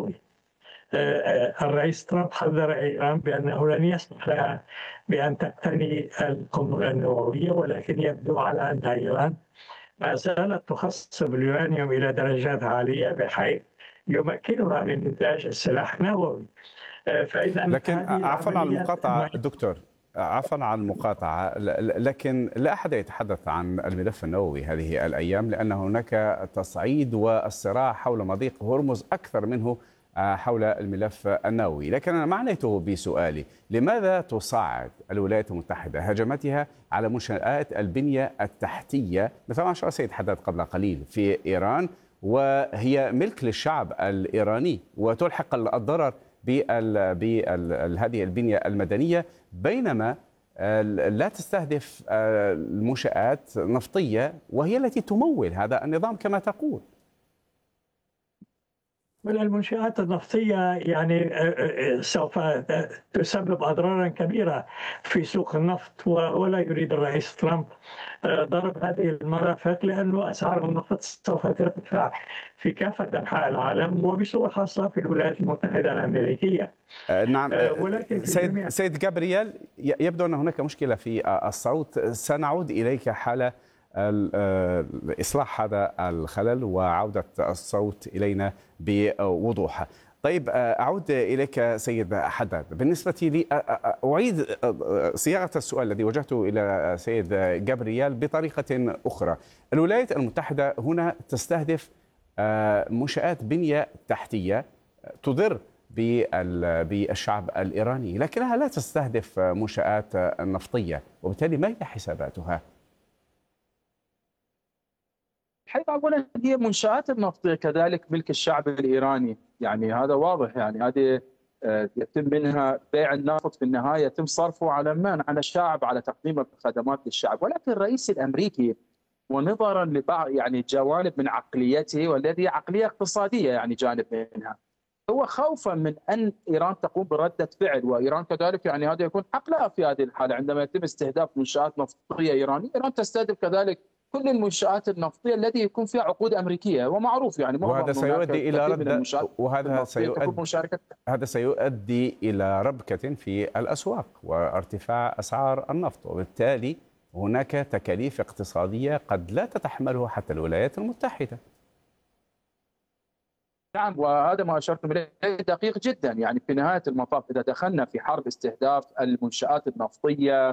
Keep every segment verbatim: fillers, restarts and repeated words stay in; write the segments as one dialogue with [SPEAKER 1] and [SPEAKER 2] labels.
[SPEAKER 1] النووي. الرئيس ترامب حذر إيران بأنه لن يسمح لها بأن تقتني القنبلة النووية، ولكن يبدو على أن إيران ما زالت تخصب اليورانيوم إلى درجات عالية بحيث يمكنها من إنتاج السلاح النووي. فإذا
[SPEAKER 2] لكن
[SPEAKER 1] هذه
[SPEAKER 2] عفوا على
[SPEAKER 1] العمليات
[SPEAKER 2] المقاطعة دكتور، عفوا على المقاطعة، لكن لا أحد يتحدث عن الملف النووي هذه الأيام، لأن هناك تصعيد والصراع حول مضيق هرمز أكثر منه حول الملف النووي. لكن أنا معنيته بسؤالي: لماذا تصعد الولايات المتحدة هجماتها على منشآت البنية التحتية مثل ما أشار سيد حداد قبل قليل في إيران، وهي ملك للشعب الإيراني، وتلحق الضرر بهذه البنية المدنية، بينما لا تستهدف المنشآت نفطية وهي التي تمول هذا النظام كما تقول؟
[SPEAKER 1] من المنشآت النفطية يعني سوف تسبب أضرارا كبيرة في سوق النفط، ولا يريد الرئيس ترامب ضرب هذه المرافق، لأنه أسعار النفط سوف ترتفع في كافة أنحاء العالم وبصورة خاصة في الولايات المتحدة الأمريكية.
[SPEAKER 2] نعم.
[SPEAKER 1] ولكن
[SPEAKER 2] سيد, سيد جابرييل، يبدو أن هناك مشكلة في الصوت، سنعود إليك حال إصلاح هذا الخلل وعودة الصوت إلينا بوضوح. طيب، أعود إليك سيد حداد. بالنسبة لي أعيد صياغة السؤال الذي وجهته إلى سيد جابرييل بطريقة أخرى. الولايات المتحدة هنا تستهدف منشآت بنية تحتية تضر بالشعب الإيراني، لكنها لا تستهدف منشآت نفطية، وبالتالي ما هي حساباتها؟
[SPEAKER 3] الحقيقة أولا هي منشآت النفط كذلك ملك الشعب الإيراني، يعني هذا واضح. يعني هذه يتم منها بيع النفط في النهاية، يتم صرفه على من؟ على الشعب، على تقديم الخدمات للشعب. ولكن الرئيس الأمريكي ونظرا لبعض يعني جوانب من عقليته، والذي عقلية اقتصادية يعني جانب منها، هو خوفا من أن إيران تقوم بردة فعل، وإيران كذلك يعني هذا يكون حق لها في هذه الحالة. عندما يتم استهداف منشآت نفطية إيرانية، إيران تستهدف كذلك كل المنشآت النفطية التي يكون فيها عقود أمريكية، ومعروف يعني
[SPEAKER 2] وهذا سيؤدي إلى رد وهذا سيؤدي هذا سيؤدي إلى ربكة في الأسواق وارتفاع أسعار النفط، وبالتالي هناك تكاليف اقتصادية قد لا تتحملها حتى الولايات المتحدة.
[SPEAKER 3] نعم، وهذا ما أشرتم إليه دقيق جدا. يعني في نهاية المطاف إذا دخلنا في حرب استهداف المنشآت النفطية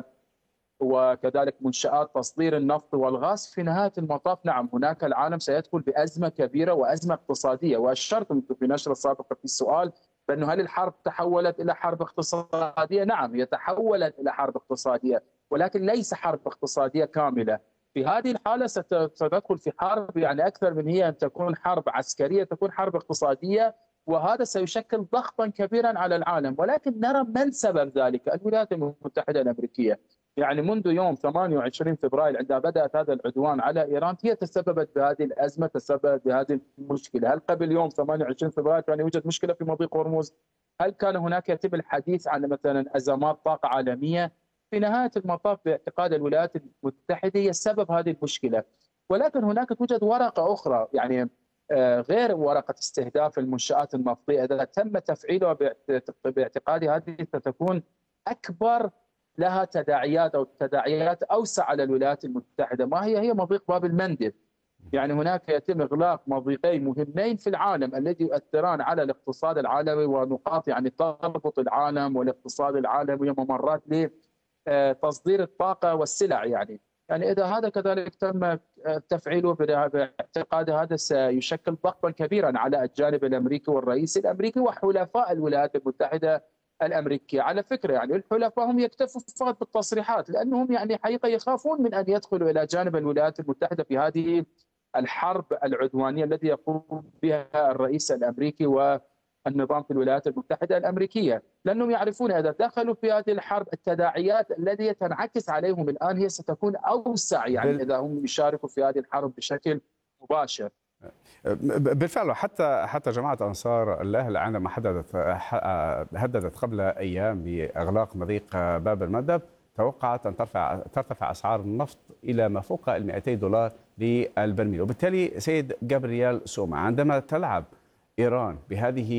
[SPEAKER 3] وكذلك منشآت تصدير النفط والغاز، في نهاية المطاف نعم هناك العالم سيدخل بأزمة كبيرة وأزمة اقتصادية. وأشرتم في نشرة سابقة في السؤال بأنه هل الحرب تحولت إلى حرب اقتصادية؟ نعم، هي تحولت إلى حرب اقتصادية، ولكن ليس حرب اقتصادية كاملة. في هذه الحالة ستدخل في حرب يعني أكثر من هي أن تكون حرب عسكرية، تكون حرب اقتصادية، وهذا سيشكل ضغطا كبيرا على العالم. ولكن نرى من سبب ذلك؟ الولايات المتحدة الأمريكية. يعني منذ يوم ثمانية وعشرين فبراير عندما بدأت هذا العدوان على إيران، هي تسببت بهذه الأزمة، تسببت بهذه المشكلة. هل قبل يوم ثمانية وعشرين فبراير كان يوجد مشكلة في مضيق هرمز؟ هل كان هناك يتم الحديث عن مثلا أزمات طاقة عالمية؟ في نهاية المطاف باعتقاد الولايات المتحدة هي سبب هذه المشكلة. ولكن هناك توجد ورقة أخرى، يعني غير ورقة استهداف المنشآت النفطية، إذا تم تفعيلها باعتقادي هذه ستكون أكبر لها تداعيات أو تداعيات أوسع على الولايات المتحدة. ما هي؟ هي مضيق باب المندب. يعني هناك يتم إغلاق مضيقين مهمين في العالم الذي يؤثران على الاقتصاد العالمي، ونقاط يعني تربط العالم والاقتصاد العالمي، وممرات لتصدير الطاقة والسلع. يعني يعني إذا هذا كذلك تم تفعيله باعتقاد هذا سيشكل ضغطا كبيرا على الجانب الأمريكي والرئيس الأمريكي وحلفاء الولايات المتحدة الأمريكية. على فكرة يعني الحلفاء هم يكتفوا فقط بالتصريحات، لأنهم يعني حقيقة يخافون من أن يدخلوا إلى جانب الولايات المتحدة في هذه الحرب العدوانية التي يقوم بها الرئيس الأمريكي والنظام في الولايات المتحدة الأمريكية، لأنهم يعرفون إذا دخلوا في هذه الحرب التداعيات التي تنعكس عليهم الآن هي ستكون أوسع، يعني إذا هم يشاركوا في هذه الحرب بشكل مباشر.
[SPEAKER 2] بالفعل، حتى حتى جماعة أنصار الله عندما حددت هددت قبل أيام بإغلاق مضيق باب المندب، توقعت أن ترفع ترتفع أسعار النفط إلى ما فوق ال مئتي دولار للبرميل. وبالتالي سيد جابرييل سوما، عندما تلعب إيران بهذه